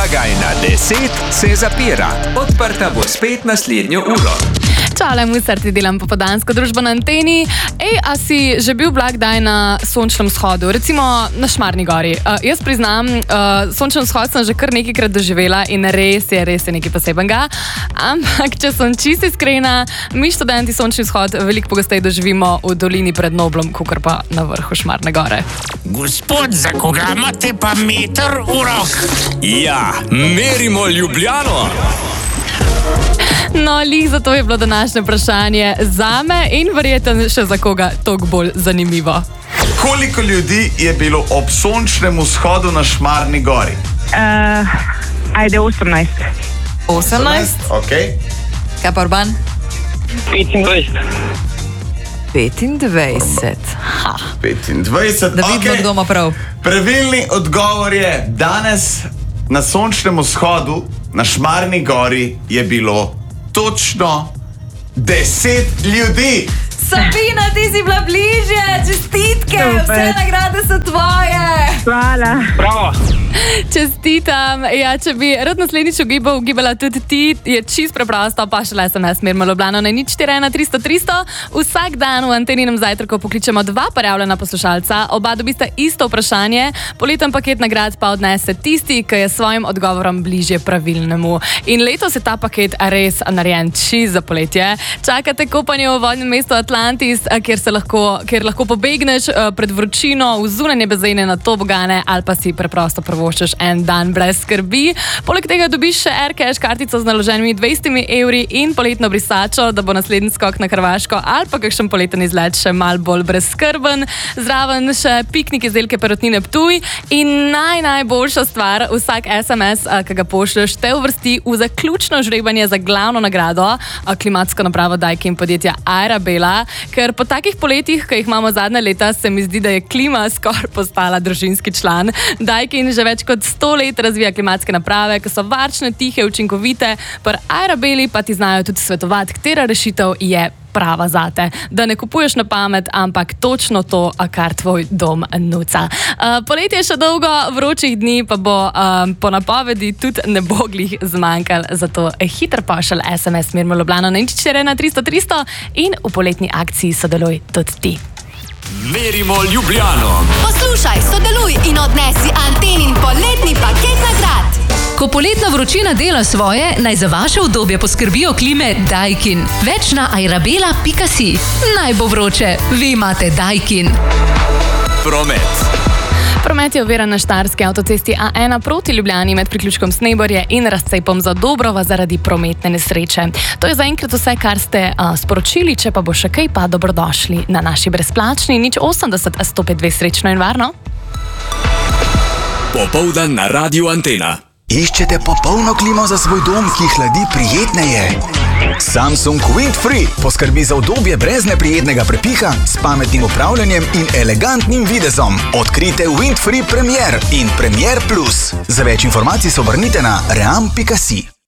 Blagajna 10 se zapira. Odprta bo spet naslednjo uro. Čau, Musar, ti delam popoldansko družbo na Anteni. A si že bil blagdaj na sončnem shodu, recimo na Šmarni gori? Jaz priznam, sončen shod sem že kar nekajkrat doživela in res je nekaj posebenega. Ampak, če sem čisto iskrena, mi študenti sončni shod veliko pogosteje doživimo v dolini pred Noblom, kakor pa na vrhu Šmarne gore. Gospod, za koga imate pa meter v rok? Ja, merimo Ljubljano. No, lih zato je bilo današnje vprašanje zame in verjetno še za koga toliko bolj zanimivo. Koliko ljudi je bilo ob sončnem vzhodu na Šmarni gori? Ajde, 18. 18? Ok. Kaj pa Urban? 25. 25. Ha. 25, Da vidimo, kdo ima prav. Pravilni odgovor je, danes na sončnem vzhodu na Šmarni gori je bilo točno 10 ljudi. Sabina, ti si bila bližje, čestitke, Super. Vse nagrade so tvoje. Hvala. Bravo. Čestitam. Ja, če bi rad naslednjič ugibala tudi ti, je čist preprosto, pa še SMS merimo Ljubljano na 041 300 300. Vsak dan v Anteninem zajtrku pokličemo 2 prijavljena poslušalca, oba dobista isto vprašanje, poleten paket nagrad pa odnese tisti, ki je svojim odgovorom bližje pravilnemu. In letos je ta paket res narejen čist za poletje. Čakate kopanje v vodnem mestu Atlantis, kjer lahko pobegneš pred vročino v zunanje bazene na tobogane ali pa si preprosto prvoščeš en dan brez skrbi. Poleg tega dobiš še AirCash kartico z naloženimi 200 evri in poletno brisačo, da bo naslednji skok na Hrvaško ali pa kakšen poleten izlet še mal bolj brezskrben. Zraven še piknik izdelke Perutnine Ptuj in najboljša stvar, vsak SMS, ki ga pošlješ, te uvrsti v zaključno žrebanje za glavno nagrado, klimatsko napravo Daikin podjetja Arabela, ker po takih poletjih, ki jih imamo zadnja leta, se mi zdi, da je klima skoraj postala družinski član. Daikin že več kot 100 let razvija klimatske naprave, ki so varčne, tihe, učinkovite, pri Arabeli pa ti znajo tudi svetovati, katera rešitev je prava zate. Da ne kupuješ na pamet, ampak točno to, kar tvoj dom nuca. Poletje je še dolgo, vročih dni pa bo po napovedi tudi ne bo glih zmanjkal, zato hitro pošelj SMS merimo Ljubljano na 041 300 300 in v poletni akciji sodeluj tudi ti. Merimo Ljubljano. Poslušaj, sodeluj in odnesi Antenin poletni paket nagrad. Ko poletna vročina dela svoje, naj za vaše udobje poskrbijo klime Daikin. Več na airabela.si. Naj bo vroče, vi imate Daikin. Promet. Promet je oviran na štajerski avtocesti A1 proti Ljubljani med priključkom Sneborje in razcepom za Dobrova zaradi prometne nesreče. To je zaenkrat vse, kar ste sporočili, če pa bo še kaj, pa dobrodošli na naši brezplačni 080 152 srečno in varno. Popoldan na Radiu Antena. Iščete popolno klimo za svoj dom, ki hladi prijetneje? Samsung Windfree poskrbi za udobje brez neprijetnega prepiha, s pametnim upravljanjem in elegantnim videzom. Odkrite Windfree Premier in Premier Plus. Za več informacij se obrnite na ream.si.